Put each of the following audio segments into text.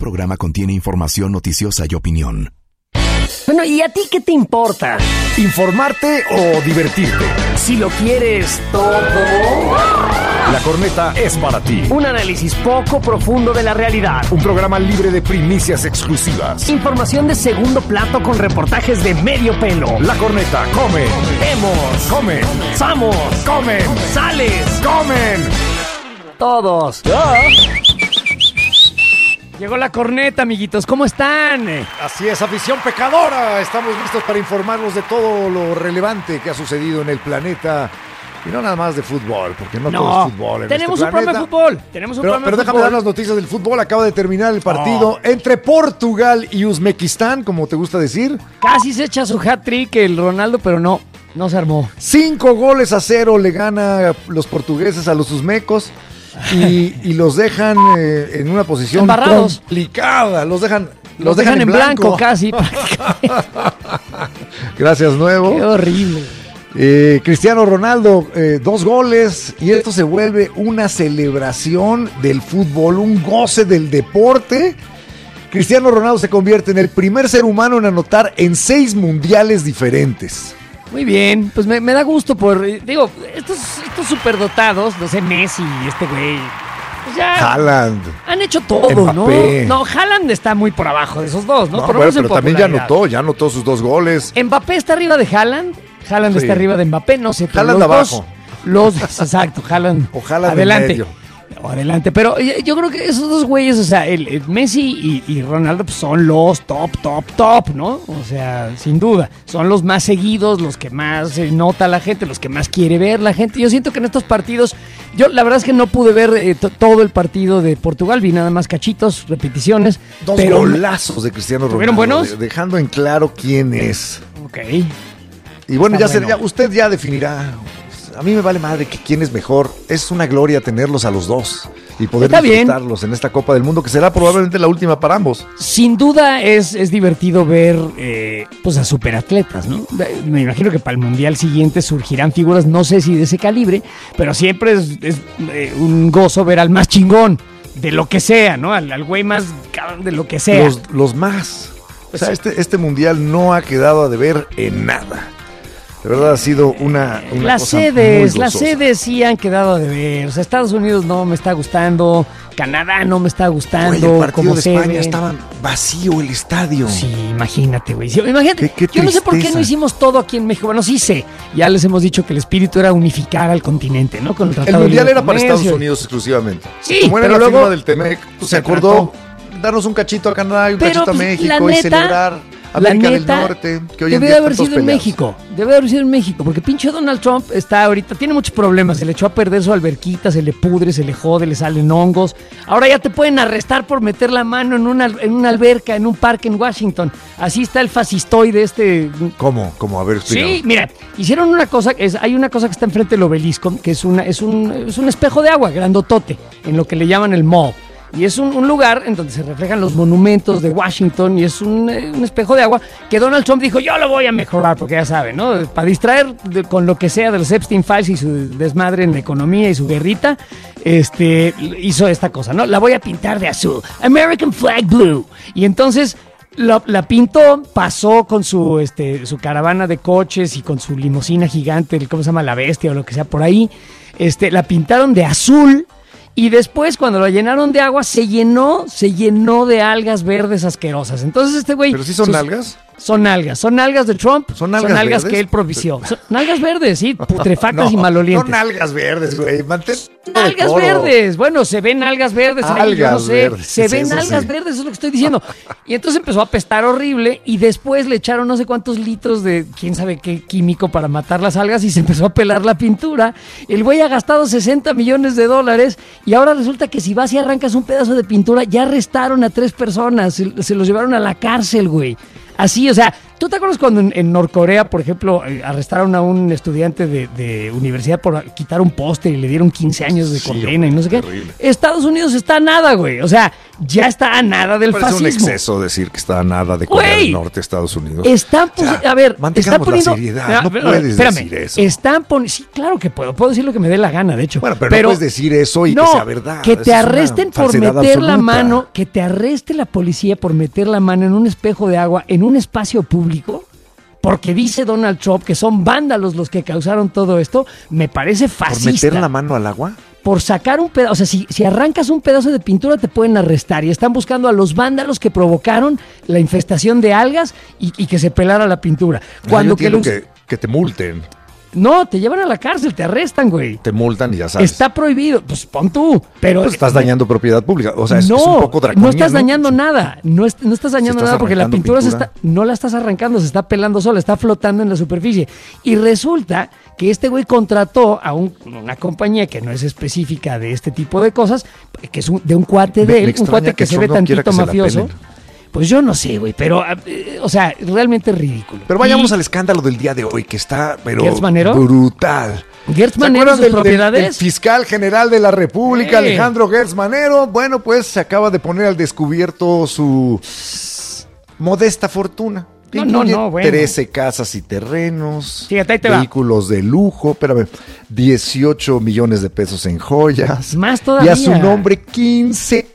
programa contiene información noticiosa y opinión. Bueno, ¿y a ti qué te importa? ¿Informarte o divertirte? Si lo quieres todo. La Corneta es para ti. Un análisis poco profundo de la realidad. Un programa libre de primicias exclusivas. Información de segundo plato con reportajes de medio pelo. La Corneta come. Vemos. Come. Samos. Comen. Sales. Comen. Todos. Llegó la corneta, amiguitos. ¿Cómo están? Así es, afición pecadora. Estamos listos para informarnos de todo lo relevante que ha sucedido en el planeta. Y no nada más de fútbol, porque no todo es fútbol en tenemos este un programa de fútbol. Pero déjame dar las noticias del fútbol. Acaba de terminar el partido entre Portugal y Uzbekistán, como te gusta decir. Casi se echa su hat-trick el Ronaldo, pero no se armó. 5-0 le gana los portugueses a los uzbecos. Y los dejan en una posición embarrados, complicada. Los dejan en blanco casi. Gracias, Nuevo. Qué horrible. Cristiano Ronaldo, 2 goles. Y esto se vuelve una celebración del fútbol, un goce del deporte. Cristiano Ronaldo se convierte en el primer ser humano en anotar en 6 mundiales diferentes. Muy bien, pues me da gusto digo, estos superdotados, no sé, Messi y este güey, pues ya Haaland. Han hecho todo, Mbappé. ¿no? No, Haaland está muy por abajo de esos dos, ¿no? Pero también ya anotó sus 2 goles. Mbappé está arriba de Haaland, Sí. está arriba de Mbappé, no sé. Haaland abajo. Exacto, Haaland. O Haaland adelante. en medio. Adelante, pero yo creo que esos dos güeyes, o sea, el Messi y Ronaldo pues son los top, ¿no? O sea, sin duda, son los más seguidos, los que más nota la gente, los que más quiere ver la gente. Yo siento que en estos partidos, yo la verdad es que no pude ver todo el partido de Portugal, vi nada más cachitos, repeticiones. 2 golazos de Cristiano Ronaldo. ¿Estuvieron buenos? Dejando en claro quién es. Ok. Y bueno, usted ya definirá. A mí me vale madre que quién es mejor. Es una gloria tenerlos a los dos y poder disfrutarlos en esta Copa del Mundo, que será probablemente la última para ambos. Sin duda es divertido ver pues a superatletas, ¿no? Me imagino que para el Mundial siguiente surgirán figuras, no sé si de ese calibre, pero siempre es un gozo ver al más chingón de lo que sea, ¿no? Al güey más cabrón de lo que sea. Los más. O sea, este Mundial no ha quedado a deber en nada. De verdad ha sido una las cosa sedes, muy las sedes sí han quedado a deber. O sea, Estados Unidos no me está gustando, Canadá no me está gustando. Oye, el partido de España sede. estaba vacío el estadio. Sí, imagínate, güey. Sí, imagínate, qué yo no sé por qué no hicimos todo aquí en México. Bueno, sí sé. Ya les hemos dicho que el espíritu era unificar al continente, ¿no? Con el Mundial era para Estados Unidos exclusivamente. Sí, como era pero la luego firma del Temec, pues se acordó darnos un cachito a Canadá y un cachito a México y celebrar América del Norte, que hoy en día debe haber sido en México. Debe haber sido en México, porque pinche Donald Trump está ahorita, tiene muchos problemas. Se le echó a perder su alberquita, se le pudre, se le jode, le salen hongos. Ahora ya te pueden arrestar por meter la mano en una alberca, en un parque en Washington. Así está el fascistoide este. ¿Cómo? A ver, explícame. Sí, mira, hicieron una cosa, hay una cosa que está enfrente del obelisco, que es un espejo de agua grandotote, en lo que le llaman el mall. Y es un lugar en donde se reflejan los monumentos de Washington y es un espejo de agua que Donald Trump dijo, yo lo voy a mejorar, porque ya saben, ¿no? Para distraer con lo que sea de los Epstein Files y su desmadre en la economía y su guerrita, hizo esta cosa, ¿no? La voy a pintar de azul, American Flag Blue. Y entonces la pintó, pasó con su caravana de coches y con su limusina gigante, ¿cómo se llama? La Bestia o lo que sea por ahí. La pintaron de azul. Y después, cuando lo llenaron de agua, se llenó de algas verdes asquerosas. Entonces este güey... ¿Pero sí son algas? Son algas de Trump, son algas que él propició. Son algas verdes, sí, putrefactas y malolientes. Son algas verdes, güey. Algas verdes, bueno, se ven algas verdes. Ahí, yo no sé, verdes, se ven algas verdes, eso es lo que estoy diciendo. Y entonces empezó a apestar horrible y después le echaron no sé cuántos litros de quién sabe qué químico para matar las algas y se empezó a pelar la pintura. El güey ha gastado $60 millones y ahora resulta que si vas y arrancas un pedazo de pintura, ya arrestaron a 3 personas, se los llevaron a la cárcel, güey. Así, o sea, ¿Tú te acuerdas cuando en Norcorea, por ejemplo, arrestaron a un estudiante de universidad por quitar un póster y le dieron 15 años de condena y no sé qué? Terrible. Estados Unidos está a nada, güey. O sea, ya está a nada del Parece fascismo. un exceso decir que está a nada de Corea Güey. del Norte, Estados Unidos. Están, a ver, mantengamos están poniendo. la seriedad, no puedes decir eso. Están poniendo. Sí, claro que puedo decir lo que me dé la gana, de hecho. Bueno, pero no puedes decir eso y que sea verdad. Que Eso te es una arresten por falsedad meter la absoluta. mano, que te arreste la policía por meter la mano en un espejo de agua en un espacio público. Porque dice Donald Trump que son vándalos los que causaron todo esto, me parece ¿Por fascista. meter la mano al agua? Por sacar un pedazo, o sea, si arrancas un pedazo de pintura te pueden arrestar y están buscando a los vándalos que provocaron la infestación de algas y que se pelara la pintura. Cuando que que te multen. No, te llevan a la cárcel, te arrestan, güey. Te multan y ya sabes. Está prohibido, pues pon tú, pero... Pues estás dañando propiedad pública. O sea, es un poco draconiano. No estás dañando nada, no estás dañando estás nada porque la arrancando pintura no la estás arrancando, se está pelando sola, está flotando en la superficie. Y resulta que este güey contrató a una compañía que no es específica de este tipo de cosas, que es de un cuate de él, un cuate que se ve Trump no quiera tantito que se la mafioso. pelen. Pues yo no sé, güey, pero, o sea, realmente es ridículo. Pero vayamos Y al escándalo del día de hoy, que está, pero ¿Gertz Manero? brutal. Gertz ¿Se Manero y acuerdan sus del propiedades? Fiscal General de la República, Alejandro Gertz Manero? Bueno, pues se acaba de poner al descubierto su modesta fortuna. Incluye bueno. 13 casas y terrenos, Fíjate, ahí te va. vehículos de lujo, espérame, 18 millones de pesos en joyas. Más todavía. Y a su nombre 15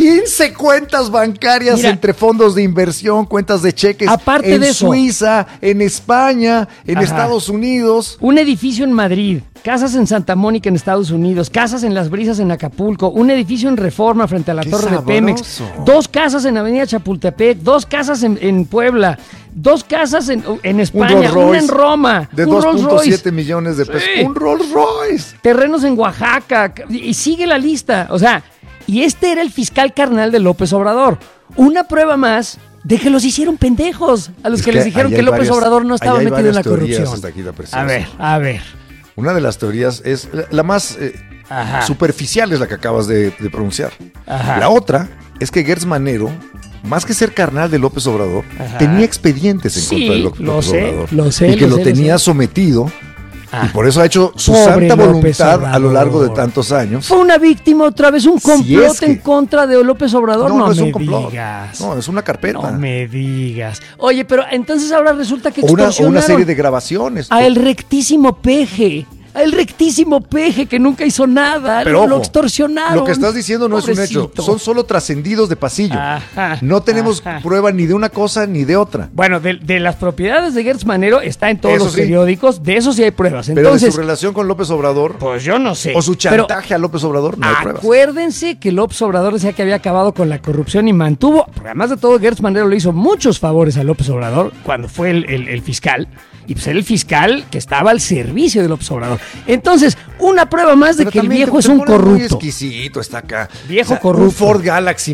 cuentas bancarias. Mira, entre fondos de inversión, cuentas de cheques aparte en de eso. Suiza, en España, en Ajá. Estados Unidos. Un edificio en Madrid, casas en Santa Mónica en Estados Unidos, casas en Las Brisas en Acapulco, un edificio en Reforma frente a la ¡Qué Torre sabroso! de Pemex, 2 casas en Avenida Chapultepec, 2 casas en Puebla, 2 casas en España, Rolls Royce una en Roma, de un Rolls Royce, 2.7 millones de pesos. Sí. Un Rolls Royce. terrenos en Oaxaca, y sigue la lista. O sea, y este era el fiscal carnal de López Obrador. Una prueba más de que los hicieron pendejos a los Es que les dijeron ahí que hay López varias- Obrador no estaba ahí hay metido en la varias teorías corrupción. hasta aquí, la preciosa. A ver. Una de las teorías es la más Ajá. superficial, es la que acabas de pronunciar. Ajá. La otra es que Gertz Manero, más que ser carnal de López Obrador, Ajá. tenía expedientes en Sí, contra de lo López sé, Obrador. lo sé, y que lo lo sé, lo tenía sé. sometido. Ah. Y por eso ha hecho su Pobre santa López voluntad a lo largo de Obrador. tantos años. Fue una víctima otra vez, un complot es que- en contra de López Obrador. No, es me un complot. digas. No, es una carpeta. No me digas. Oye, pero entonces ahora resulta que o una extorsionaron serie de grabaciones. a el rectísimo Peje. A el rectísimo Peje que nunca hizo nada. Pero lo ojo, extorsionaron. lo que estás diciendo no es un hecho. Pobrecito. Son solo trascendidos de pasillo. Ajá, No tenemos ajá. prueba ni de una cosa ni de otra. Bueno, de las propiedades de Gertz Manero está en todos Eso los sí. periódicos. De eso sí hay pruebas. Pero Entonces, de su relación con López Obrador pues yo no sé. o su Pero chantaje a López Obrador no hay pruebas. acuérdense que López Obrador decía que había acabado con la corrupción y mantuvo, porque además de todo, Gertz Manero le hizo muchos favores a López Obrador cuando fue el fiscal. Y pues era el fiscal que estaba al servicio de López Obrador. Entonces, una prueba más de Pero que el también viejo te es un pones muy corrupto. exquisito, está acá. Viejo Un corrupto. Ford Galaxy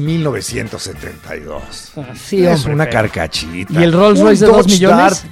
1972. Sí, es hombre, una pero- carcachita. ¿Y el Rolls Royce de Un 2 Dodge millones? Dart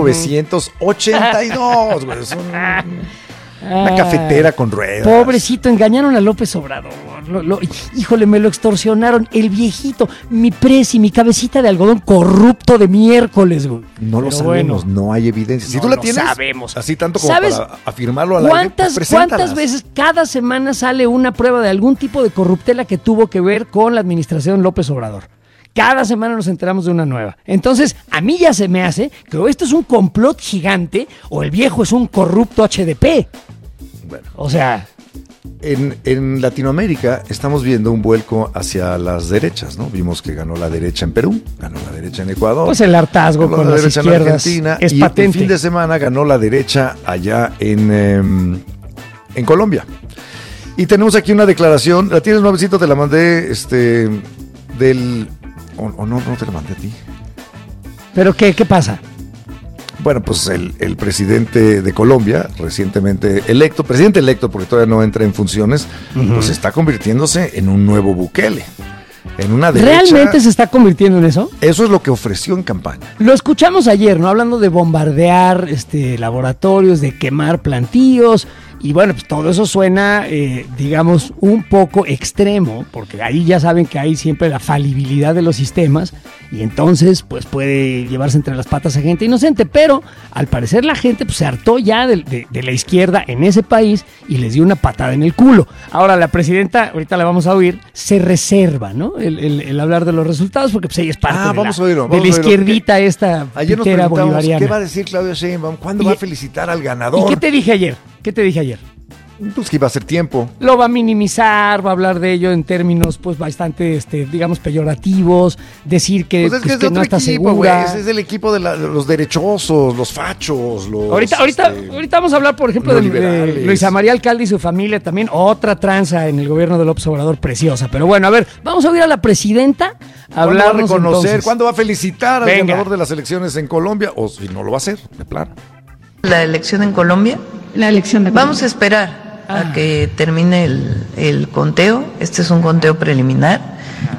1982, güey. Es una cafetera con ruedas. Pobrecito, engañaron a López Obrador. Híjole, me lo extorsionaron. El viejito, mi presi, mi cabecita de algodón corrupto de miércoles, güey. No lo Pero sabemos, bueno, no hay evidencia. Si no tú la lo tienes, sabemos. así tanto como ¿Sabes para afirmarlo al aire, pues ¿Cuántas preséntalas. veces cada semana sale una prueba de algún tipo de corruptela que tuvo que ver con la administración López Obrador? Cada semana nos enteramos de una nueva. Entonces, a mí ya se me hace que o esto es un complot gigante o el viejo es un corrupto HDP. Bueno. O sea, En Latinoamérica estamos viendo un vuelco hacia las derechas, ¿no? Vimos que ganó la derecha en Perú, ganó la derecha en Ecuador. pues el hartazgo ganó con la las derecha en izquierdas Argentina es y patente. el fin de semana ganó la derecha allá en Colombia. Y tenemos aquí una declaración, la tienes nuevecito, te la mandé del... O no te la mandé a ti. ¿Pero qué pasa? Bueno, pues el presidente de Colombia, recientemente electo, presidente electo porque todavía no entra en funciones, pues está convirtiéndose en un nuevo Bukele. En una derecha. ¿Realmente se está convirtiendo en eso? Eso es lo que ofreció en campaña. Lo escuchamos ayer, ¿no? Hablando de bombardear laboratorios, de quemar plantíos. Y bueno, pues todo eso suena, digamos, un poco extremo, porque ahí ya saben que hay siempre la falibilidad de los sistemas, y entonces pues puede llevarse entre las patas a gente inocente, pero al parecer la gente pues se hartó ya de la izquierda en ese país y les dio una patada en el culo. Ahora la presidenta, ahorita la vamos a oír, se reserva, ¿no? El hablar de los resultados, porque pues ella es parte de la izquierdita esta ayer nos pitera preguntamos, bolivariana. ¿qué va a decir Claudia Sheinbaum? ¿Cuándo va a felicitar al ganador? ¿Y qué te dije ayer? Pues que iba a ser tiempo. Lo va a minimizar, va a hablar de ello en términos pues bastante, digamos, peyorativos, decir que, pues es que no está equipo, segura. Es el equipo de los derechosos, los fachos, los... Ahorita vamos a hablar, por ejemplo, de Luisa María Alcalde y su familia, también otra tranza en el gobierno de López Obrador preciosa. Pero bueno, a ver, vamos a oír a la presidenta ¿Cuándo va a reconocer? Entonces. ¿Cuándo va a felicitar al Venga. ganador de las elecciones en Colombia? O si no lo va a hacer, de plano. La elección en Colombia. Vamos a esperar a que termine el conteo. Este es un conteo preliminar.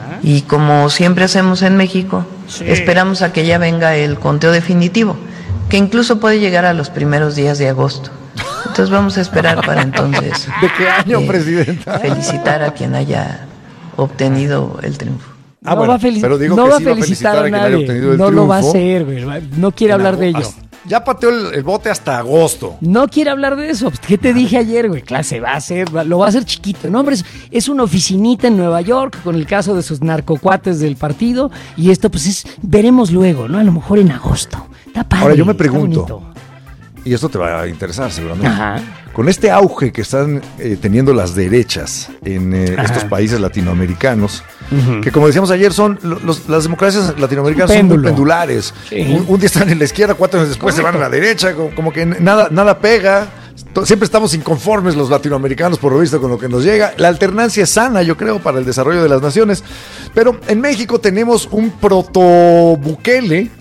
Y como siempre hacemos en México, esperamos a que ya venga el conteo definitivo, que incluso puede llegar a los primeros días de agosto. Entonces vamos a esperar para entonces. ¿De qué año, presidenta? Felicitar a quien haya obtenido el triunfo. No bueno, va a pero digo no que va a sí felicitar a quien haya nadie. obtenido el No lo va a triunfo. hacer, güey. No quiere hablar de ello. Ya pateó el bote hasta agosto. No quiere hablar de eso. ¿Qué te dije ayer, güey? Claro, se va a hacer, lo va a hacer chiquito. No, hombre, es una oficinita en Nueva York con el caso de sus narcocuates del partido. Y esto, pues, veremos luego, ¿no? A lo mejor en agosto. Está padre. Ahora yo me está pregunto, bonito. y esto te va a interesar seguramente. Ajá. Con este auge que están teniendo las derechas en estos países latinoamericanos, que como decíamos ayer, son las democracias latinoamericanas son muy pendulares. Sí. Un día están en la izquierda, 4 años después se van a la derecha, como que nada pega. Siempre estamos inconformes los latinoamericanos, por lo visto, con lo que nos llega. La alternancia es sana, yo creo, para el desarrollo de las naciones. Pero en México tenemos un proto-Bukele,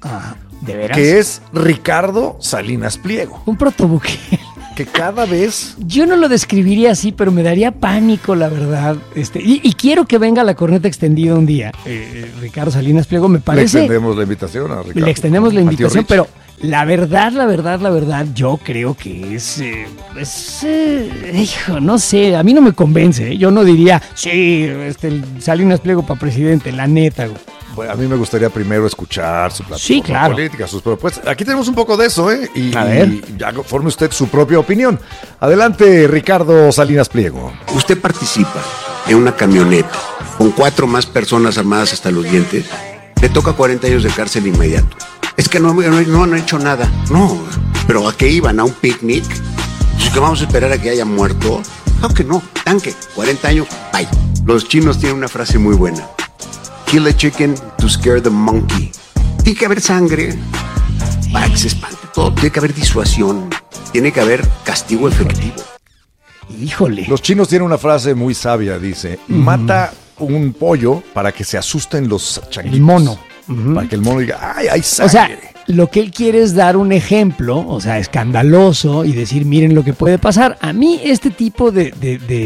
¿De veras? que es Ricardo Salinas Pliego, Un protobuque. que cada vez... Yo no lo describiría así, pero me daría pánico, la verdad. Y quiero que venga la corneta extendida un día. Ricardo Salinas Pliego, me Le parece... extendemos la invitación a Ricardo. Le extendemos la invitación, Antio Rich. pero la verdad, yo creo que hijo, no sé, a mí no me convence, ¿eh? Yo no diría, sí, el Salinas Pliego para presidente, la neta, güey. Bueno, a mí me gustaría primero escuchar su plataforma Sí, claro. política, sus propuestas. Aquí tenemos un poco de eso, ¿eh? A ver. Y ya forme usted su propia opinión. Adelante, Ricardo Salinas Pliego. Usted participa en una camioneta con 4 más personas armadas hasta los dientes, le toca 40 años de cárcel inmediato. Es que no han hecho nada. No, pero ¿a qué iban? ¿A un picnic? ¿Es que vamos a esperar a que haya muerto? Claro que no, tanque, 40 años, bye. Los chinos tienen una frase muy buena. Kill a chicken to scare the monkey. Tiene que haber sangre para que se espante todo. Tiene que haber disuasión. Tiene que haber castigo efectivo. Híjole. Los chinos tienen una frase muy sabia, dice, mata un pollo para que se asusten los changuitos. El mono. Para que el mono diga, ¡ay, hay sangre! O sea, lo que él quiere es dar un ejemplo, o sea, escandaloso, y decir, miren lo que puede pasar. A mí este tipo de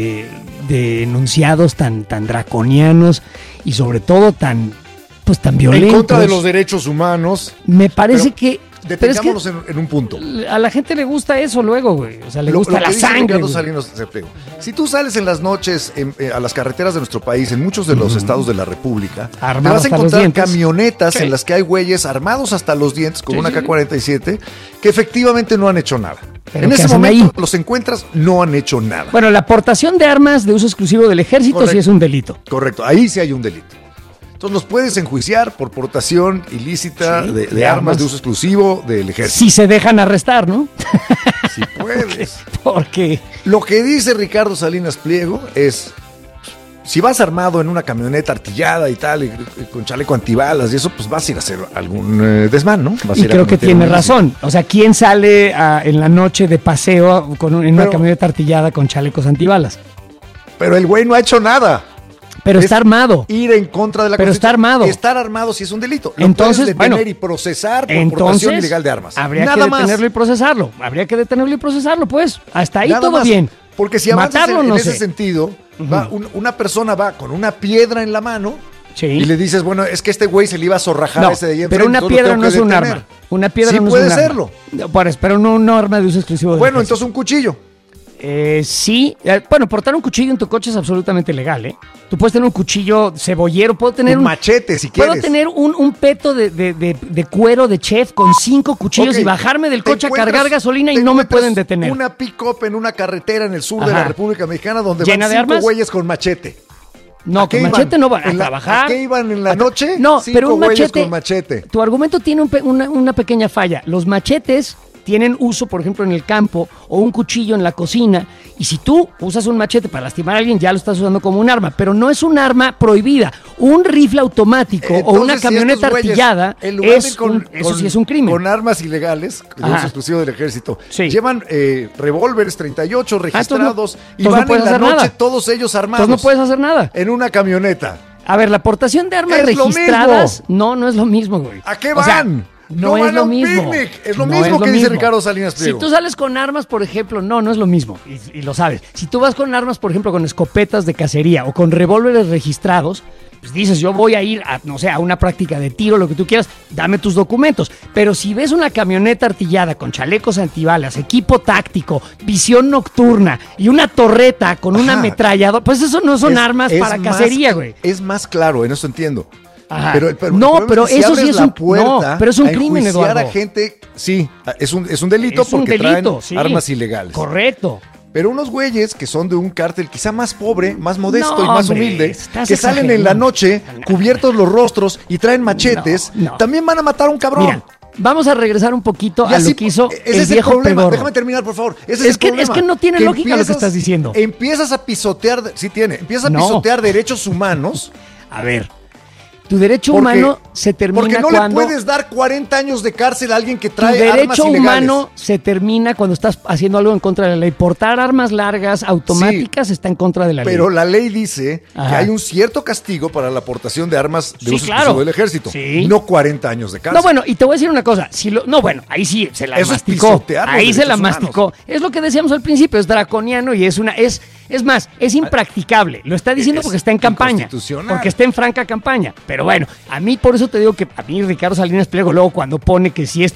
enunciados tan draconianos y sobre todo tan violentos. En contra de los derechos humanos. Me parece Pero que... Detengámonos en un punto. A la gente le gusta eso luego, güey. O sea, le gusta Lo que la dice sangre. Ricardo güey. Salinas Pliego. Si tú sales en las noches a las carreteras de nuestro país, en muchos de los estados de la República, Armados te vas a hasta los encontrar dientes. camionetas Sí. en las que hay güeyes armados hasta los dientes con Sí, una sí. K-47 que efectivamente no han hecho nada. ¿Pero En qué ese hacen momento ahí? los encuentras, no han hecho nada. Bueno, la aportación de armas de uso exclusivo del ejército Correcto. sí es un delito. Correcto, ahí sí hay un delito. Entonces los puedes enjuiciar por portación ilícita Sí, de de armas armas. de uso exclusivo del ejército. Si se dejan arrestar, ¿no? Si puedes. Porque... Lo que dice Ricardo Salinas Pliego es, si vas armado en una camioneta artillada y tal, y con chaleco antibalas y eso, pues vas a ir a hacer algún desmán, ¿no? Vas a Y ir a creo que cometer tiene un ilícito. razón. O sea, ¿quién sale en la noche de paseo en una Pero- camioneta artillada con chalecos antibalas? Pero el güey no ha hecho nada. Pero Es está armado. Ir en contra de la Pero está Constitución. armado. Estar armado sí es un delito. Lo Entonces, puedes detener bueno, y procesar por Entonces, portación ilegal de armas. habría Nada que más. detenerlo y procesarlo. Habría que detenerlo y procesarlo, pues. Hasta ahí Nada todo más. bien. Porque si avanzas Matarlo, en no ese sé. sentido, una persona va con una piedra en la mano Sí. y le dices, bueno, es que este güey se le iba a zorrajar No, a ese de ahí enfrente, pero una entonces lo piedra tengo no que es un detener. arma. Una piedra Sí no es puede un arma. serlo. Pero no un arma de uso exclusivo del Bueno, ejército. entonces un cuchillo. Sí. Bueno, portar un cuchillo en tu coche es absolutamente legal, ¿eh? Tú puedes tener un cuchillo cebollero, puedo tener un machete si quieres. Puedo tener un peto de cuero de chef con 5 cuchillos y bajarme del coche a cargar gasolina y no me pueden detener. Una pick-up en una carretera en el sur de la República Mexicana donde ¿llena van 5 güeyes con machete. No, con machete no van a trabajar. ¿A qué iban en la noche? No, pero un machete, con machete. Tu argumento tiene una pequeña falla. Los machetes tienen uso, por ejemplo, en el campo o un cuchillo en la cocina. Y si tú usas un machete para lastimar a alguien, ya lo estás usando como un arma. Pero no es un arma prohibida. Un rifle automático o una camioneta artillada, eso sí es un crimen. Con armas ilegales, de uso exclusivo del ejército. Sí. Llevan revólveres 38 registrados y van en la noche todos ellos armados. Entonces no puedes hacer nada. En una camioneta. A ver, la aportación de armas registradas no es lo mismo, güey. ¿A qué van? No es lo mismo. Es lo mismo que dice Ricardo Salinas Pliego. Si tú sales con armas, por ejemplo, no es lo mismo. Y lo sabes. Si tú vas con armas, por ejemplo, con escopetas de cacería o con revólveres registrados, pues dices, yo voy a ir a, no sé, a una práctica de tiro, lo que tú quieras, dame tus documentos. Pero si ves una camioneta artillada con chalecos antibalas, equipo táctico, visión nocturna y una torreta con una ametralladora, pues eso no son armas para cacería, güey. Es más claro, en eso entiendo. Pero eso sí es un pero es un crimen, Eduardo. A gente, sí, es un delito porque traen armas ilegales. Correcto. Pero unos güeyes que son de un cártel quizá más pobre, más modesto y más humilde, que salen en la noche cubiertos los rostros y traen machetes, también van a matar a un cabrón. Mira, vamos a regresar un poquito a lo que hizo el viejo pedorro. Déjame terminar, por favor. Es que no tiene lógica lo que estás diciendo. Empiezas a pisotear, pisotear derechos humanos. A ver. Tu derecho humano se termina porque no cuando... le puedes dar 40 años de cárcel a alguien que trae armas ilegales. Tu derecho humano se termina cuando estás haciendo algo en contra de la ley. Portar armas largas, automáticas, está en contra de la ley. Pero la ley dice que hay un cierto castigo para la aportación de armas de uso exclusivo del ejército. Sí. No 40 años de cárcel. No, bueno, y te voy a decir una cosa. Ahí sí se la masticó. Ahí se la masticó. Es lo que decíamos al principio, es draconiano y es más, es impracticable. Lo está diciendo porque está en campaña. Porque está en franca campaña. Pero bueno, a mí por eso te digo que a mí Ricardo Salinas Pliego luego cuando pone que si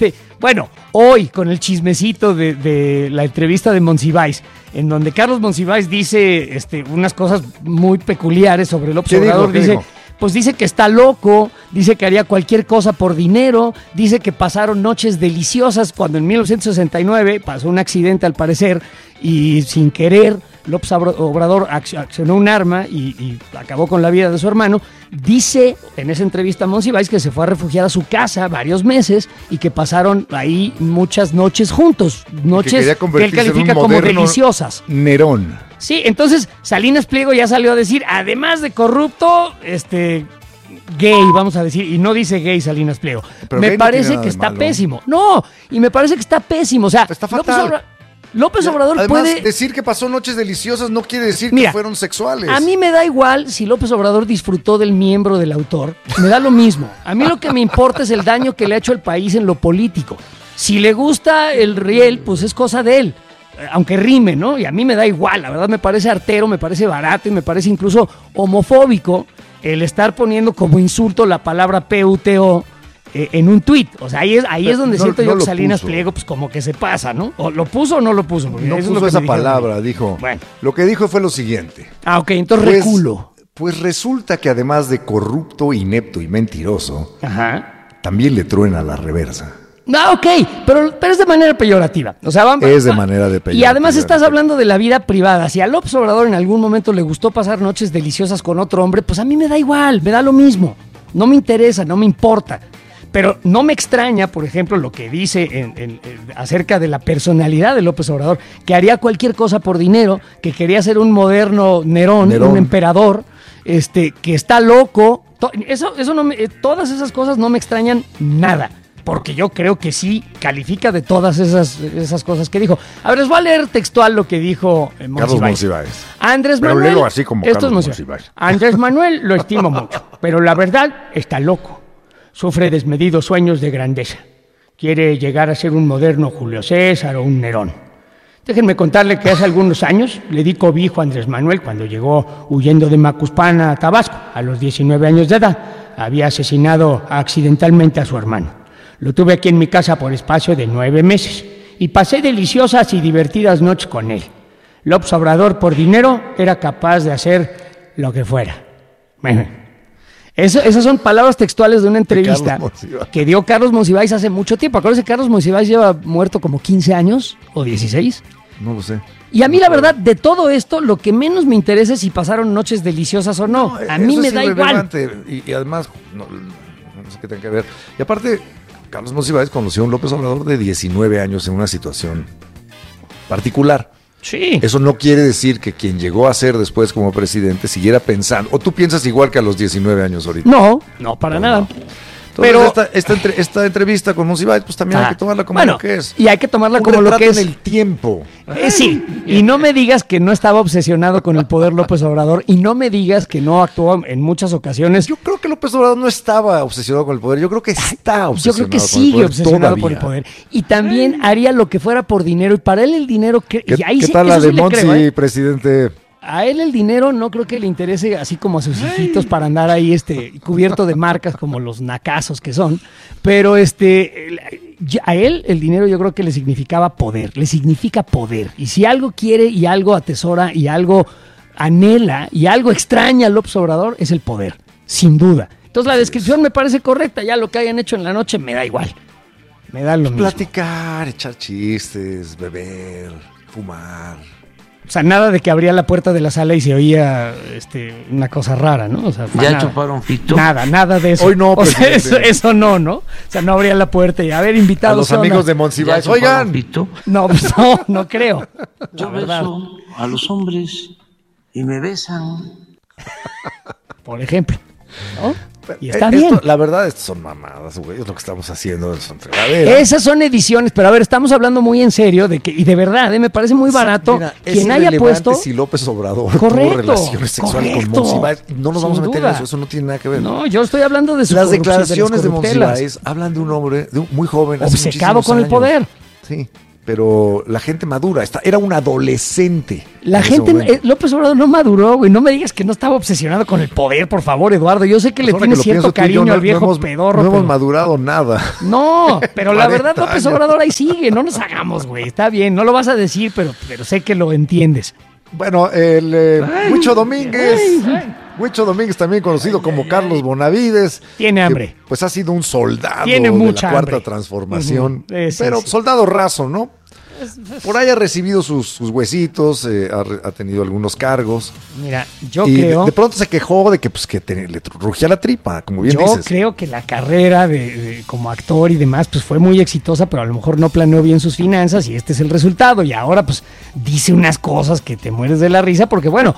hoy con el chismecito de la entrevista de Monsiváis, en donde Carlos Monsiváis dice unas cosas muy peculiares sobre López Obrador, dice que está loco, dice que haría cualquier cosa por dinero, dice que pasaron noches deliciosas cuando en 1969 pasó un accidente al parecer y sin querer López Obrador accionó un arma y acabó con la vida de su hermano. Dice en esa entrevista a Monsiváis que se fue a refugiar a su casa varios meses y que pasaron ahí muchas noches juntos, noches que él califica como deliciosas. Nerón. Sí, entonces Salinas Pliego ya salió a decir, además de corrupto, gay, vamos a decir, y no dice gay Salinas Pliego. Pero me parece que está pésimo. No, y me parece que está pésimo. O sea, está fatal. López Obrador además, puede... decir que pasó noches deliciosas no quiere decir que fueron sexuales. A mí me da igual si López Obrador disfrutó del miembro del autor. Me da lo mismo. A mí lo que me importa es el daño que le ha hecho al país en lo político. Si le gusta el riel, pues es cosa de él. Aunque rime, ¿no? Y a mí me da igual. La verdad me parece artero, me parece barato y me parece incluso homofóbico el estar poniendo como insulto la palabra PUTO en un tuit. O sea, ahí es donde siento yo que Salinas Pliego pues como que se pasa, ¿no? ¿O lo puso o no lo puso? No puso esa palabra, dijo. Bueno. Lo que dijo fue lo siguiente. Ok, entonces reculo. Pues resulta que además de corrupto, inepto y mentiroso, también le truena la reversa. Ok, pero es de manera peyorativa. O sea, es de manera de peyorativa. Y además estás hablando de la vida privada. Si a López Obrador en algún momento le gustó pasar noches deliciosas con otro hombre, pues a mí me da igual, me da lo mismo. No me interesa, no me importa. Pero no me extraña, por ejemplo, lo que dice acerca de la personalidad de López Obrador, que haría cualquier cosa por dinero, que quería ser un moderno Nerón. Un emperador, que está loco. Todas esas cosas no me extrañan nada, porque yo creo que sí califica de todas esas cosas que dijo. A ver, les voy a leer textual lo que dijo Monsiváis. Andrés Manuel, pero así como esto Carlos Monsiváis. Andrés Manuel lo estimo mucho, pero la verdad está loco. Sufre desmedidos sueños de grandeza. Quiere llegar a ser un moderno Julio César o un Nerón. Déjenme contarle que hace algunos años le di cobijo a Andrés Manuel cuando llegó huyendo de Macuspana a Tabasco a los 19 años de edad. Había asesinado accidentalmente a su hermano. Lo tuve aquí en mi casa por espacio de 9 meses y pasé deliciosas y divertidas noches con él. López Obrador por dinero era capaz de hacer lo que fuera. Bueno, esas son palabras textuales de una entrevista que dio Carlos Monsiváis hace mucho tiempo. Acuérdense, Carlos Monsiváis lleva muerto como 15 años o 16. No lo sé. Y a mí la verdad, de todo esto, lo que menos me interesa es si pasaron noches deliciosas o no. A mí me da igual. Y además, no sé qué tenga que ver. Y aparte, Carlos Monsiváis conoció a un López Obrador de 19 años en una situación particular. Sí. Eso no quiere decir que quien llegó a ser después como presidente siguiera pensando. ¿O tú piensas igual que a los 19 años ahorita? No, para nada. Entonces, pero esta entrevista con Monsiváis, pues también hay que tomarla como lo que es. Y hay que tomarla como lo que es. En el tiempo. Sí, y no me digas que no estaba obsesionado con el poder López Obrador, y no me digas que no actuó en muchas ocasiones. Yo creo que López Obrador no estaba obsesionado con el poder, yo creo que está obsesionado. Yo creo que sigue obsesionado por el poder. Y también haría lo que fuera por dinero, y para él el dinero... ¿Qué tal la de Monsi, presidente? A él el dinero no creo que le interese así como a sus hijitos para andar ahí cubierto de marcas como los nacazos que son, pero a él el dinero yo creo que le significa poder, y si algo quiere y algo atesora y algo anhela y algo extraña al López Obrador es el poder, sin duda. Entonces la descripción me parece correcta, ya lo que hayan hecho en la noche me da igual, me da lo mismo. Platicar, echar chistes, beber, fumar. O sea, nada de que abría la puerta de la sala y se oía una cosa rara, ¿no? O sea, ¿ya chuparon fito? Nada de eso. Hoy no, o sea, eso no. O sea, no abría la puerta y haber invitado a los amigos de Monsiváis. Oigan. Pito? No, no creo. Yo beso a los hombres y me besan. Por ejemplo, ¿no? Y está bien. La verdad, estas son mamadas, güey. Es lo que estamos haciendo, son fregaderas. Esas son ediciones, pero a ver, estamos hablando muy en serio y de verdad, me parece muy barato. Mira, quien haya puesto. Si López Obrador tuvo relaciones sexuales con Monsiváis, no nos vamos a meter en eso no tiene nada que ver. No, yo estoy hablando de las declaraciones de Monsiváis hablan de un hombre muy joven, obcecado con el poder. Sí. Pero la gente madura, era un adolescente. La gente, López Obrador no maduró, güey. No me digas que no estaba obsesionado con el poder, por favor, Eduardo. Yo sé que le tiene cierto cariño al viejo pedorro. No hemos madurado nada. No, pero la verdad, López Obrador ahí sigue. No nos hagamos, güey. Está bien, no lo vas a decir, pero sé que lo entiendes. Bueno, el Huicho Domínguez. Huicho Domínguez, también conocido como Carlos Bonavides. Tiene hambre. Pues ha sido un soldado de la Cuarta Transformación. Pero sí. Soldado raso, ¿no? Por ahí ha recibido sus huesitos, ha tenido algunos cargos. Mira, yo creo... De pronto se quejó de que le rugía la tripa, como bien dices. Yo creo que la carrera como actor y demás pues fue muy exitosa, pero a lo mejor no planeó bien sus finanzas y este es el resultado. Y ahora pues dice unas cosas que te mueres de la risa porque bueno,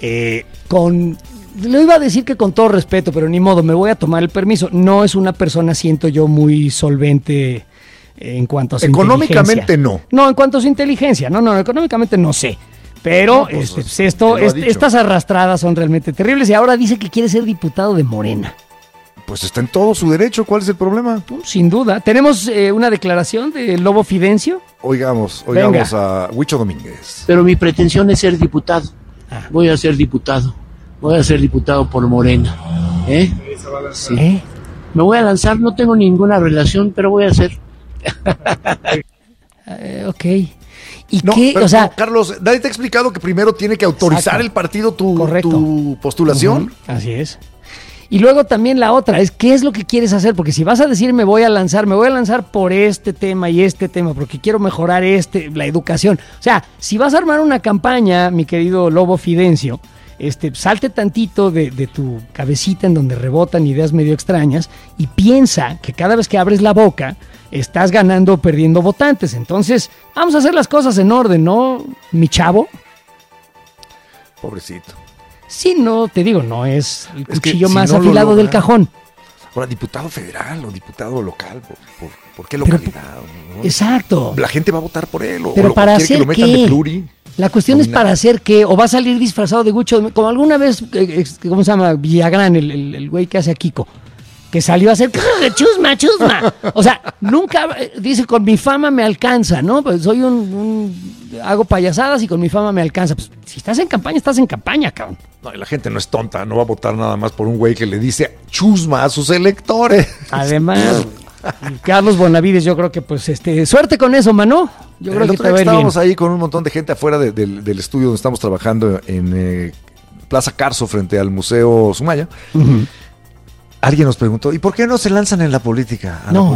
le iba a decir que con todo respeto, pero ni modo, me voy a tomar el permiso. No es una persona, siento yo, muy solvente en cuanto a su económicamente inteligencia. No, en cuanto a su inteligencia. No, económicamente no sé. Pero estas arrastradas son realmente terribles y ahora dice que quiere ser diputado de Morena. Pues está en todo su derecho, ¿cuál es el problema? Sin duda. ¿Tenemos una declaración de Lobo Fidencio? Oigamos a Huicho Domínguez. Pero mi pretensión es ser diputado. Voy a ser diputado por Morena. Sí. Me voy a lanzar, no tengo ninguna relación, pero voy a hacer. Ok. ¿Y qué? Pero, Carlos, nadie te ha explicado que primero tiene que autorizar el partido tu postulación. Así es. Y luego también la otra es ¿qué es lo que quieres hacer? Porque si vas a decir me voy a lanzar por este tema y este tema, porque quiero mejorar la educación. O sea, si vas a armar una campaña, mi querido Lobo Fidencio, salte tantito de tu cabecita en donde rebotan ideas medio extrañas y piensa que cada vez que abres la boca estás ganando o perdiendo votantes. Entonces, vamos a hacer las cosas en orden, ¿no, mi chavo? Pobrecito. Sí, no, te digo, no es el cuchillo más afilado del cajón. Ahora, diputado federal o diputado local, ¿por qué localidad? ¿no? Exacto. La gente va a votar por él. Pero para hacer que lo metan de pluri. La cuestión es para hacer qué, o va a salir disfrazado de Huicho, como alguna vez, ¿cómo se llama? Villagrán, el güey que hace a Kiko, que salió a hacer chusma. O sea, nunca, dice, con mi fama me alcanza, ¿no? Pues soy hago payasadas y con mi fama me alcanza. Pues si estás en campaña, cabrón. No, y la gente no es tonta, no va a votar nada más por un güey que le dice chusma a sus electores. Además, Y Carlos Bonavides, yo creo que pues suerte con eso, mano. Yo creo que te va a ir bien. Estábamos ahí con un montón de gente afuera del estudio donde estamos trabajando en Plaza Carso frente al Museo Sumaya. Uh-huh. Alguien nos preguntó, ¿y por qué no se lanzan en la política? No.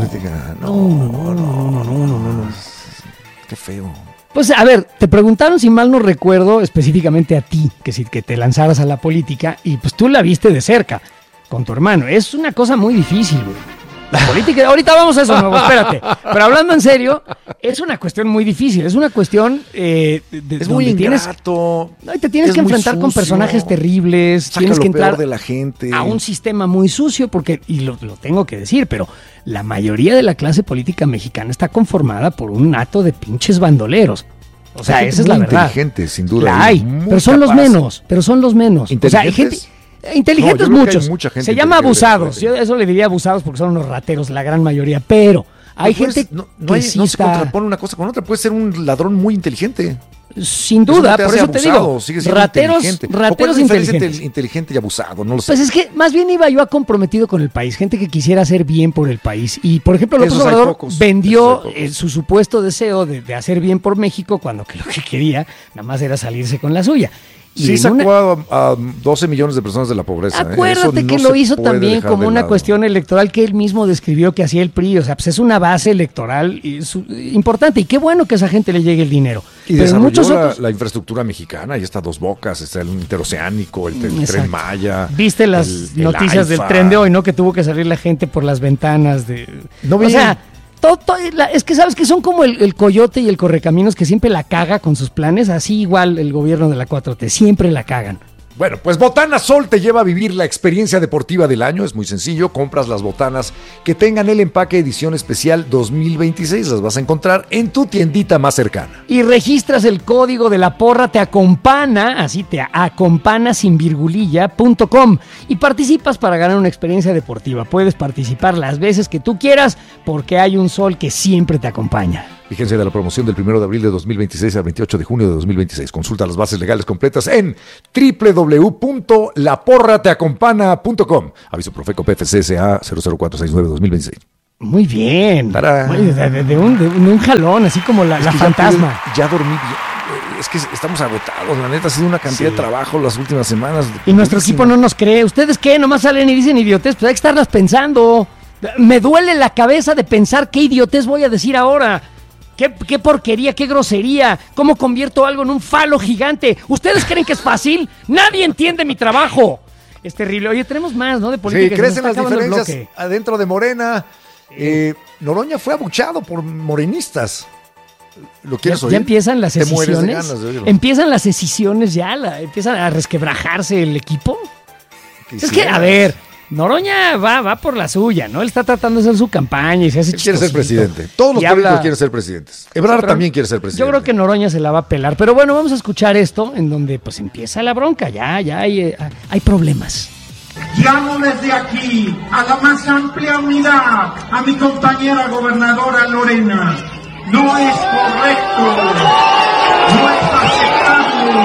Qué feo. Pues a ver, te preguntaron, si mal no recuerdo, específicamente a ti, que te lanzaras a la política, y pues tú la viste de cerca, con tu hermano. Es una cosa muy difícil, güey. La política, ahorita vamos a eso, nuevo, espérate. Pero hablando en serio, es una cuestión muy difícil, es una cuestión es muy ingrato. Te tienes que enfrentar con personajes terribles, tienes que entrar de la gente a un sistema muy sucio, porque, y lo tengo que decir, pero la mayoría de la clase política mexicana está conformada por un nato de pinches bandoleros. O sea, esa es la verdad. Inteligente, sin duda. La hay, pero son los menos. O sea, hay gente inteligentes, muchos. Se llama abusados. Yo eso le diría abusados porque son unos rateros, la gran mayoría. Pero hay gente que sí no se contrapone una cosa con otra. Puede ser un ladrón muy inteligente. Sin duda, por eso abusado, te digo. Rateros inteligentes. Inteligente y abusado, no lo sé. Pues es que más bien iba yo comprometido con el país. Gente que quisiera hacer bien por el país. Y por ejemplo, López Obrador vendió su supuesto deseo de hacer bien por México cuando que lo que quería nada más era salirse con la suya. Sí, sacó a 12 millones de personas de la pobreza. Acuérdate que lo hizo también como una cuestión electoral que él mismo describió que hacía el PRI. O sea, pues es una base electoral importante. Y qué bueno que a esa gente le llegue el dinero. Y pero desarrolló la infraestructura mexicana. Ahí está Dos Bocas, está el interoceánico, el Tren Maya. Viste las noticias del tren de hoy, ¿no? Que tuvo que salir la gente por las ventanas de... No vi. O sea, es que sabes que son como el coyote y el correcaminos que siempre la caga con sus planes, así igual el gobierno de la 4T, siempre la cagan. Bueno, pues Botana Sol te lleva a vivir la experiencia deportiva del año. Es muy sencillo, compras las botanas que tengan el empaque edición especial 2026. Las vas a encontrar en tu tiendita más cercana. Y registras el código de La Porra Te Acompana, así te acompana sin virgulilla.com, y participas para ganar una experiencia deportiva. Puedes participar las veces que tú quieras porque hay un sol que siempre te acompaña. Fíjense de la promoción del 1 de abril de 2026 al 28 de junio de 2026. Consulta las bases legales completas en www.laporrateacompana.com. Aviso Profeco PFCSA 00469-2026. Muy bien. De un jalón, así como la fantasma. Ya dormí bien. Es que estamos agotados, la neta, ha sido una cantidad de trabajo las últimas semanas. Y nuestro equipo no nos cree. ¿Ustedes qué? Nomás salen y dicen idiotez, pues hay que estarlas pensando. Me duele la cabeza de pensar qué idiotez voy a decir ahora. ¿Qué porquería, qué grosería? ¿Cómo convierto algo en un falo gigante? ¿Ustedes creen que es fácil? ¡Nadie entiende mi trabajo! Es terrible. Oye, tenemos más, ¿no? De política. Sí, crecen las diferencias adentro de Morena. Noroña fue abuchado por morenistas. ¿Lo quieres oír? Ya empiezan las escisiones. Te mueres de ganas de oírlo. Empiezan las escisiones ya. Empiezan a resquebrajarse el equipo. Es que, a ver... Noroña va por la suya, ¿no? Él está tratando de hacer su campaña y se hace chistosito. Quiere ser presidente. Todos los políticos quieren ser presidentes. Ebrard también quiere ser presidente. Yo creo que Noroña se la va a pelar. Pero bueno, vamos a escuchar esto, en donde pues empieza la bronca. Ya hay problemas. Llamo desde aquí a la más amplia unidad a mi compañera gobernadora Lorena. No es correcto. No es aceptable.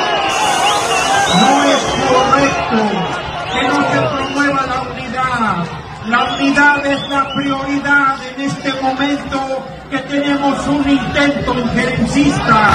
No es correcto que no se promueva la unidad. La unidad es la prioridad en este momento que tenemos un intento injerencista.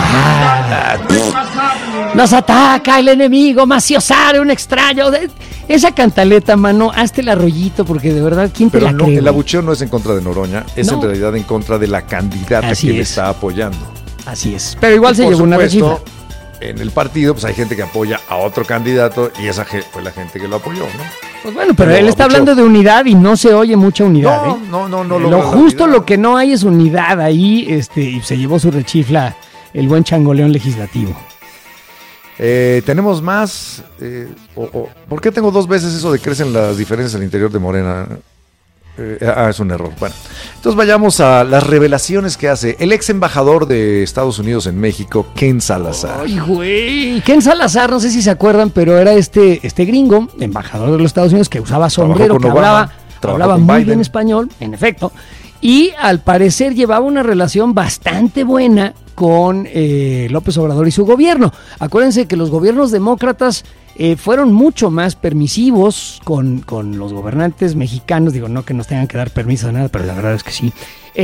Nos ataca el enemigo, maciosare, un extraño. Esa cantaleta, mano, hazte el arroyito porque de verdad, ¿quién te la cree? Pero el abucheo no es en contra de Noroña, es en realidad en contra de la candidata que le está apoyando. Así es, pero igual se llevó una rechifla. En el partido, pues hay gente que apoya a otro candidato y esa fue la gente que lo apoyó, ¿no? Pues bueno, pero él está hablando de unidad y no se oye mucha unidad. No. Lo justo, lo que no hay es unidad ahí, y se llevó su rechifla el buen changoleón legislativo. Tenemos más. ¿Por qué tengo dos veces eso de crecen las diferencias al interior de Morena? Es un error. Bueno, entonces vayamos a las revelaciones que hace el ex embajador de Estados Unidos en México, Ken Salazar. Ay, güey. Ken Salazar, no sé si se acuerdan, pero era este gringo, embajador de los Estados Unidos, que usaba sombrero, que hablaba muy bien español, en efecto. y al parecer llevaba una relación bastante buena con López Obrador y su gobierno. Acuérdense que los gobiernos demócratas fueron mucho más permisivos con los gobernantes mexicanos. Digo, no que nos tengan que dar permiso de nada, pero la verdad es que sí.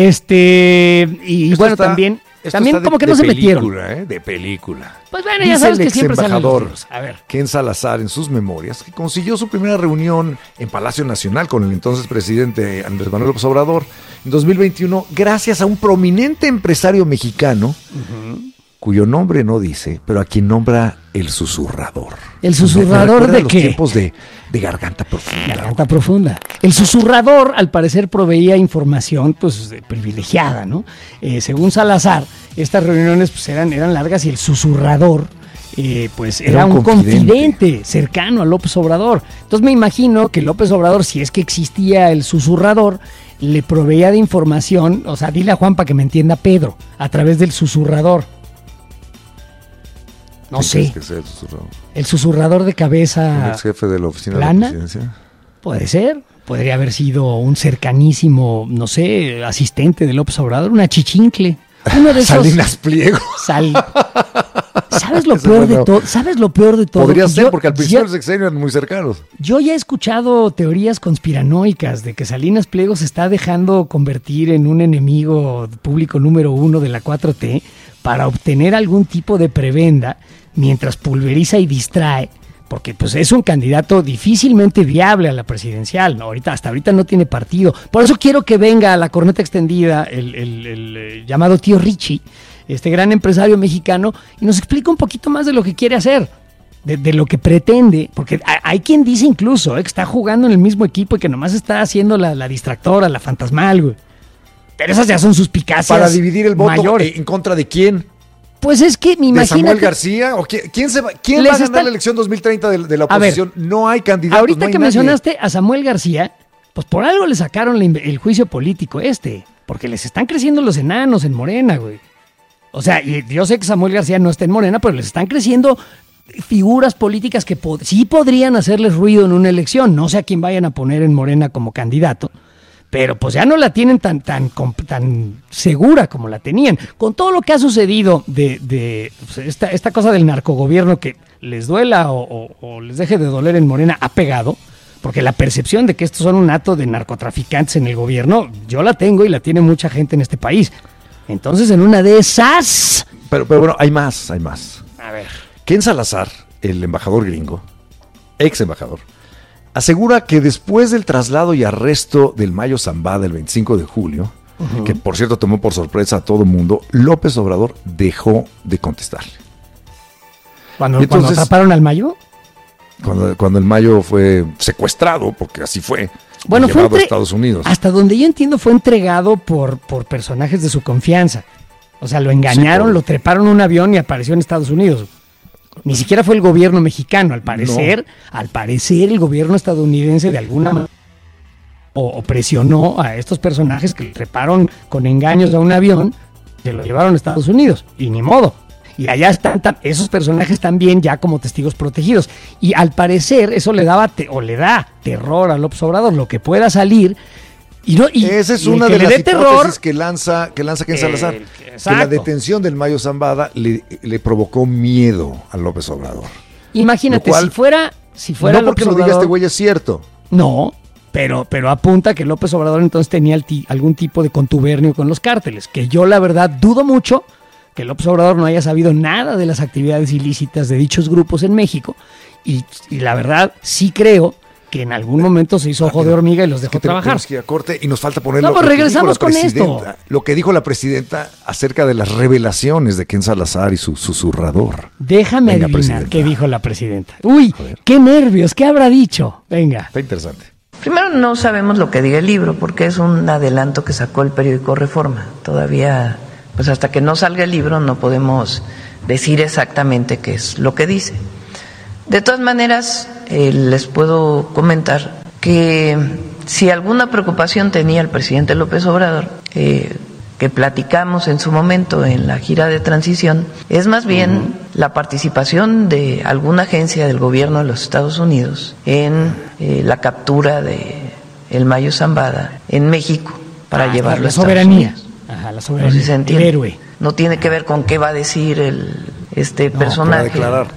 Y bueno, también como que no se metieron. De película. Pues bueno, ya sabes que siempre salen los libros. A ver. Ken Salazar, en sus memorias, que consiguió su primera reunión en Palacio Nacional con el entonces presidente Andrés Manuel López Obrador en 2021, gracias a un prominente empresario mexicano, cuyo nombre no dice, pero a quien nombra el susurrador. ¿El susurrador de los qué? Tiempos de garganta profunda. Garganta profunda. El susurrador, al parecer, proveía información pues privilegiada, ¿no? Según Salazar, estas reuniones pues eran largas y el susurrador pues era un confidente cercano a López Obrador. Entonces me imagino que López Obrador, si es que existía el susurrador, le proveía de información, o sea, dile a Juan para que me entienda Pedro, a través del susurrador. No sé. Que sea el susurrador? El susurrador de cabeza. ¿El ex jefe de la oficina plana, de la presidencia? Puede ser. Podría haber sido un cercanísimo, no sé, asistente de López Obrador, una chichincle. Uno de esos. Salinas Pliego. ¿Sabes lo peor de todo? ¿Sabes lo peor de todo? Podría ser, porque al principio del sexenio eran muy cercanos. Yo ya he escuchado teorías conspiranoicas de que Salinas Pliego se está dejando convertir en un enemigo público número 1 de la 4T para obtener algún tipo de prebenda mientras pulveriza y distrae, porque pues es un candidato difícilmente viable a la presidencial, ¿no? Hasta ahorita no tiene partido. Por eso quiero que venga a la corneta extendida el llamado tío Richie, este gran empresario mexicano, y nos explica un poquito más de lo que quiere hacer, de lo que pretende, porque hay quien dice incluso que está jugando en el mismo equipo y que nomás está haciendo la distractora, la fantasmal, güey. Pero esas ya son suspicacias para dividir el voto mayores. ¿En contra de quién? Pues es que me imagino. ¿De Samuel García? ¿O quién va a ganar la elección 2030 de la oposición? Ver, no hay candidatos. Ahorita no hay que nadie. Mencionaste a Samuel García, pues por algo le sacaron el juicio político porque les están creciendo los enanos en Morena, güey. O sea, y yo sé que Samuel García no está en Morena, pero les están creciendo figuras políticas que sí podrían hacerles ruido en una elección. No sé a quién vayan a poner en Morena como candidato, pero pues ya no la tienen tan segura como la tenían. Con todo lo que ha sucedido de esta cosa del narcogobierno, que les duela o les deje de doler en Morena, ha pegado, porque la percepción de que estos son un hato de narcotraficantes en el gobierno, yo la tengo y la tiene mucha gente en este país. Entonces, en una de esas... Pero bueno, hay más. A ver. Ken Salazar, el embajador gringo, ex embajador, asegura que después del traslado y arresto del Mayo Zambada el 25 de julio, que por cierto tomó por sorpresa a todo el mundo, López Obrador dejó de contestarle. ¿Cuando atraparon al Mayo? Cuando el Mayo fue secuestrado, porque así fue. Bueno, llevado a Estados Unidos. Hasta donde yo entiendo, fue entregado por personajes de su confianza. O sea, lo engañaron, lo treparon en un avión y apareció en Estados Unidos. Ni siquiera fue el gobierno mexicano, al parecer el gobierno estadounidense de alguna manera o presionó a estos personajes que le treparon con engaños a un avión, se lo llevaron a Estados Unidos, y ni modo. Y allá están esos personajes también ya como testigos protegidos. Y al parecer eso le daba le da terror a López Obrador, lo que pueda salir. Esa es una de las hipótesis que lanza Ken Salazar. Que la detención del Mayo Zambada le provocó miedo a López Obrador. Imagínate, si fuera no porque lo diga este güey es cierto. No, pero apunta que López Obrador entonces tenía algún tipo de contubernio con los cárteles, que yo la verdad dudo mucho que López Obrador no haya sabido nada de las actividades ilícitas de dichos grupos en México, y la verdad sí creo que en algún momento se hizo ojo de hormiga y los dejó trabajar. Que ir a corte y nos falta ponerlo. No, pues regresamos con esto. Lo que dijo la presidenta acerca de las revelaciones de Ken Salazar y su susurrador. Déjame adivinar qué dijo la presidenta. Uy, qué nervios, ¿qué habrá dicho? Venga. Está interesante. Primero, no sabemos lo que diga el libro, porque es un adelanto que sacó el periódico Reforma. Todavía, pues hasta que no salga el libro no podemos decir exactamente qué es lo que dice. De todas maneras, les puedo comentar que si alguna preocupación tenía el presidente López Obrador, que platicamos en su momento en la gira de transición, es más bien la participación de alguna agencia del gobierno de los Estados Unidos en la captura de el Mayo Zambada en México, para llevarlo la a Estados soberanía. Unidos. Ajá, la soberanía. No sé si se entiende. El héroe. No tiene que ver con qué va a decir este personaje, declarar.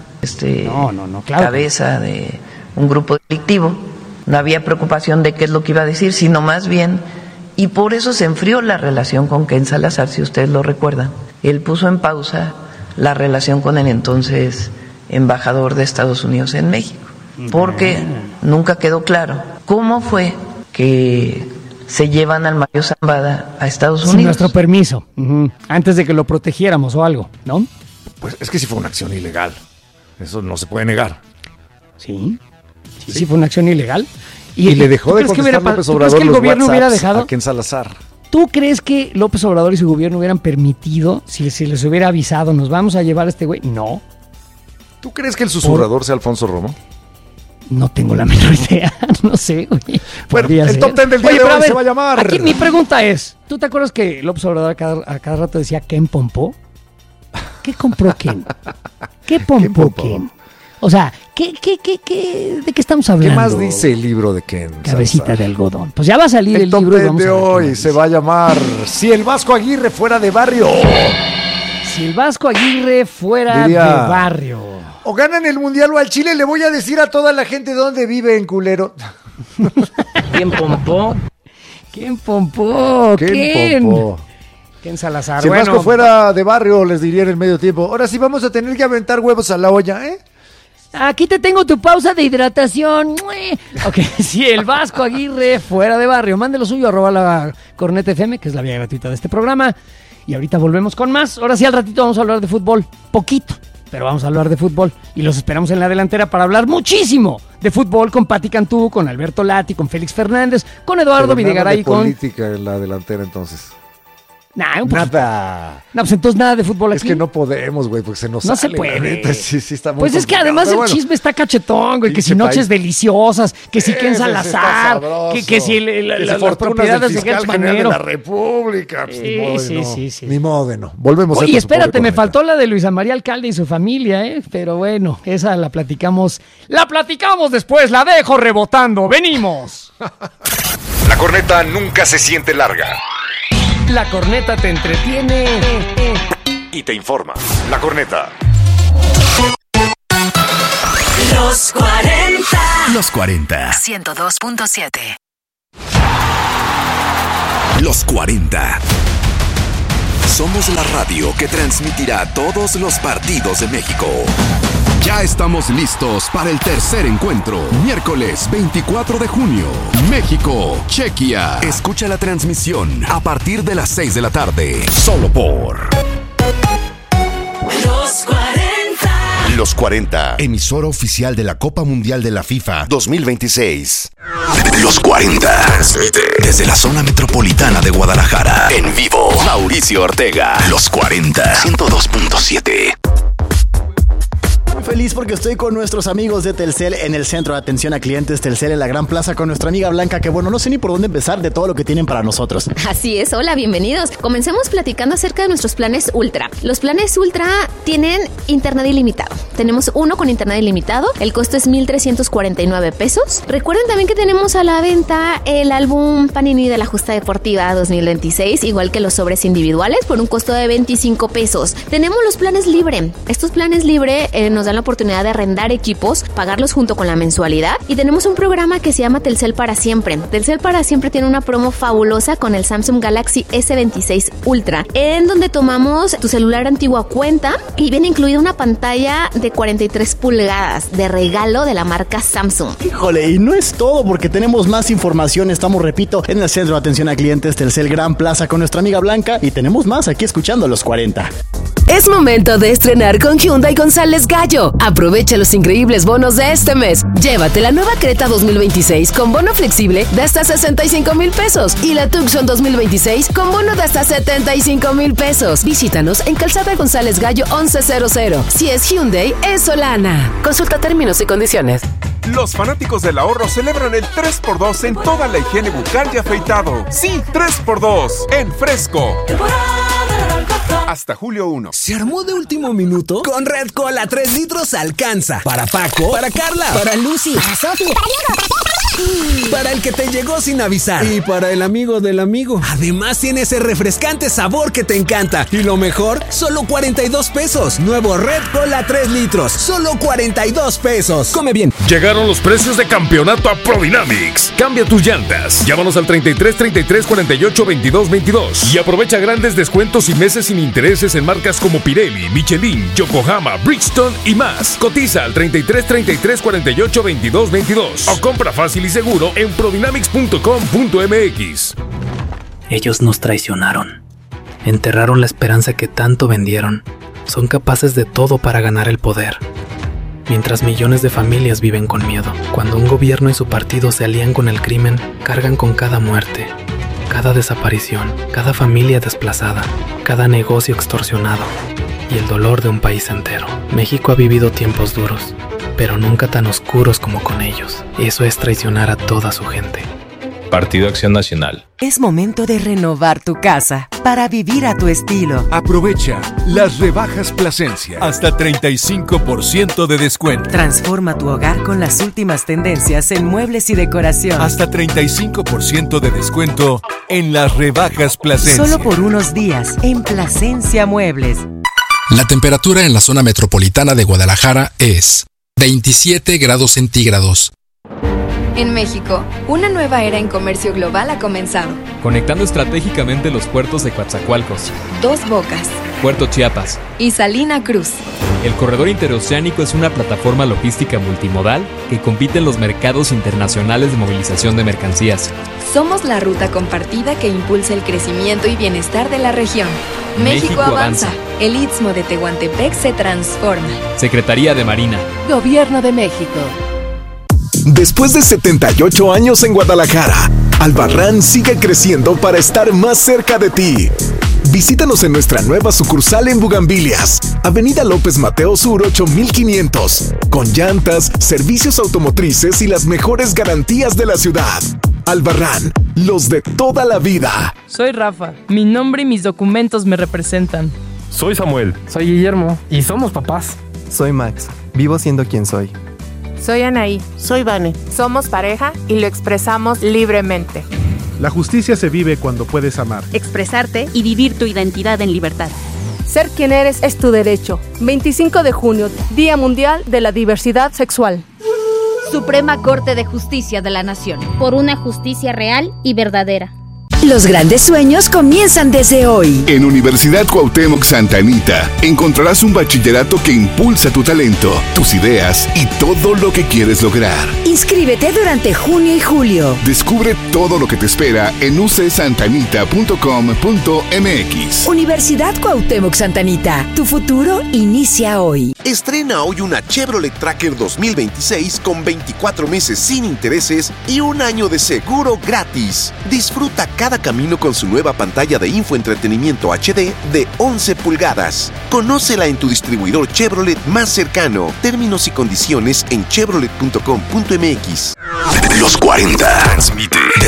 Claro. cabeza de un grupo delictivo. No había preocupación de qué es lo que iba a decir, sino más bien, y por eso se enfrió la relación con Ken Salazar, si ustedes lo recuerdan. Él puso en pausa la relación con el entonces embajador de Estados Unidos en México, porque nunca quedó claro cómo fue que se llevan al Mario Zambada a Estados Unidos. Sin nuestro permiso, antes de que lo protegiéramos o algo, ¿no? Pues es que sí fue una acción ilegal. Eso no se puede negar. Sí fue una acción ilegal. Y le dejó de contestar López Obrador que el los gobierno hubiera dejado a Ken Salazar. ¿Tú crees que López Obrador y su gobierno hubieran permitido, si les hubiera avisado, nos vamos a llevar a este güey? No. ¿Tú crees que el susurrador sea Alfonso Romo? No tengo la menor idea, no sé. Oye, bueno, el top 10 del día de hoy se va a llamar. Aquí mi pregunta es, ¿tú te acuerdas que López Obrador a cada rato decía Ken pompó? ¿Qué compró Ken? ¿Qué pompó Ken? O sea, ¿de qué estamos hablando? ¿Qué más dice el libro de Ken? Cabecita Salazar? de algodón. Pues ya va a salir el libro y vamos de a ver hoy se va a llamar Si el Vasco Aguirre fuera de barrio. Si el Vasco Aguirre fuera de barrio. O ganan el Mundial o al Chile, le voy a decir a toda la gente dónde vive en culero. ¿Quién pompó? ¿Quién pompó? ¿Quién pompó? Ken Salazar. Si el Vasco fuera de barrio, les diría en el medio tiempo. Ahora sí vamos a tener que aventar huevos a la olla, ¿eh? Aquí te tengo tu pausa de hidratación. Ok, si el Vasco Aguirre fuera de barrio, mande lo suyo, @la Corneta FM, que es la vía gratuita de este programa. Y ahorita volvemos con más. Ahora sí, al ratito vamos a hablar de fútbol. Poquito, pero vamos a hablar de fútbol. Y los esperamos en la delantera para hablar muchísimo de fútbol con Pati Cantú, con Alberto Lati, con Félix Fernández, con Eduardo Videgaray. Con política en la delantera, entonces. Nada. No, pues entonces nada de fútbol aquí. Es que no podemos, güey, porque se nos no sale. No se puede. Sí, está muy pues es que además el chisme está cachetón, güey. Que si noches deliciosas, que si Ken Salazar, que si las propiedades de Gertz Manero. De la República. Pues, sí. Ni modo de no. Volvemos a Oye, espérate, me faltó la de Luisa María Alcalde y su familia, ¿eh? Pero bueno, esa la platicamos. La platicamos después, la dejo rebotando. ¡Venimos! La corneta nunca se siente larga. La corneta te entretiene y te informa. La corneta. Los 40. Los 40. 102.7. Los 40. Somos la radio que transmitirá todos los partidos de México. Ya estamos listos para el tercer encuentro. Miércoles 24 de junio. México, Chequia. Escucha la transmisión a partir de las 6 de la tarde. Solo por Los 40. Los 40. Emisora oficial de la Copa Mundial de la FIFA 2026. Los 40. Transmite desde la zona metropolitana de Guadalajara. En vivo. Mauricio Ortega. Los 40. 102.7. Feliz porque estoy con nuestros amigos de Telcel en el centro de atención a clientes Telcel en la Gran Plaza con nuestra amiga Blanca, que bueno, no sé ni por dónde empezar de todo lo que tienen para nosotros. Así es, hola, bienvenidos. Comencemos platicando acerca de nuestros planes Ultra. Los planes Ultra tienen internet ilimitado. Tenemos uno con internet ilimitado, el costo es 1,349 pesos. Recuerden también que tenemos a la venta el álbum Panini de la Justa Deportiva 2026, igual que los sobres individuales, por un costo de 25 pesos. Tenemos los planes libre. Estos planes libre nos dan la oportunidad de arrendar equipos, pagarlos junto con la mensualidad, y tenemos un programa que se llama Telcel para Siempre. Telcel para Siempre tiene una promo fabulosa con el Samsung Galaxy S26 Ultra, en donde tomamos tu celular antiguo a cuenta y viene incluida una pantalla de 43 pulgadas de regalo de la marca Samsung. Híjole, y no es todo, porque tenemos más información. Estamos, repito, en el centro de atención a clientes Telcel Gran Plaza con nuestra amiga Blanca, y tenemos más aquí escuchando los 40. Es momento de estrenar con Hyundai González Gallo. Aprovecha los increíbles bonos de este mes. Llévate la nueva Creta 2026 con bono flexible de hasta 65,000 pesos y la Tucson 2026 con bono de hasta 75,000 pesos. Visítanos en Calzada González Gallo 1100. Si es Hyundai, es Solana. Consulta términos y condiciones. Los fanáticos del ahorro celebran el 3x2 en toda la higiene bucal y afeitado. Sí, 3x2 en Fresco. Hasta julio 1. ¿Se armó de último minuto? Con Red Cola 3 litros alcanza. Para Paco, para Carla, para Lucy, para Sofi, para Diego, para Para el que te llegó sin avisar. Y para el amigo del amigo. Además tiene ese refrescante sabor que te encanta. Y lo mejor, solo 42 pesos. Nuevo Red Cola 3 litros. Solo 42 pesos. Come bien. Llegaron los precios de campeonato a Prodynamics. Cambia tus llantas. Llámanos al 33 33 48 22 22 y aprovecha grandes descuentos y meses sin intereses en marcas como Pirelli, Michelin, Yokohama, Bridgestone y más. Cotiza al 33 33 48 22 22 o compra fácil y seguro en prodynamics.com.mx. Ellos nos traicionaron. Enterraron la esperanza que tanto vendieron. Son capaces de todo para ganar el poder. Mientras millones de familias viven con miedo. Cuando un gobierno y su partido se alían con el crimen, cargan con cada muerte, cada desaparición, cada familia desplazada, cada negocio extorsionado y el dolor de un país entero. México ha vivido tiempos duros, pero nunca tan oscuros como con ellos. Eso es traicionar a toda su gente. Partido Acción Nacional. Es momento de renovar tu casa para vivir a tu estilo. Aprovecha las rebajas Plasencia. Hasta 35% de descuento. Transforma tu hogar con las últimas tendencias en muebles y decoración. Hasta 35% de descuento en las rebajas Plasencia. Solo por unos días en Plasencia Muebles. La temperatura en la zona metropolitana de Guadalajara es 27 grados centígrados. En México, una nueva era en comercio global ha comenzado. Conectando estratégicamente los puertos de Coatzacoalcos, Dos Bocas Puerto Chiapas y Salina Cruz. El corredor interoceánico es una plataforma logística multimodal que compite en los mercados internacionales de movilización de mercancías. Somos la ruta compartida que impulsa el crecimiento y bienestar de la región. México avanza. El Istmo de Tehuantepec se transforma. Secretaría de Marina. Gobierno de México. Después de 78 años en Guadalajara, Albarrán sigue creciendo para estar más cerca de ti. Visítanos en nuestra nueva sucursal en Bugambilias, Avenida López Mateo Sur 8500, con llantas, servicios automotrices y las mejores garantías de la ciudad. Albarrán, los de toda la vida. Soy Rafa, mi nombre y mis documentos me representan. Soy Samuel. Soy Guillermo y somos papás. Soy Max, vivo siendo quien soy. Soy Anaí. Soy Vane. Somos pareja y lo expresamos libremente. La justicia se vive cuando puedes amar, expresarte y vivir tu identidad en libertad. Ser quien eres es tu derecho. 25 de junio, Día Mundial de la Diversidad Sexual. Suprema Corte de Justicia de la Nación. Por una justicia real y verdadera. Los grandes sueños comienzan desde hoy. En Universidad Cuauhtémoc Santa Anita encontrarás un bachillerato que impulsa tu talento, tus ideas y todo lo que quieres lograr. Inscríbete durante junio y julio. Descubre todo lo que te espera en ucsantanita.com.mx. Universidad Cuauhtémoc Santa Anita. Tu futuro inicia hoy. Estrena hoy una Chevrolet Tracker 2026 con 24 meses sin intereses y un año de seguro gratis. Disfruta cada camino con su nueva pantalla de infoentretenimiento HD de 11 pulgadas. Conócela en tu distribuidor Chevrolet más cercano. Términos y condiciones en chevrolet.com.mx. Los 40. Transmite de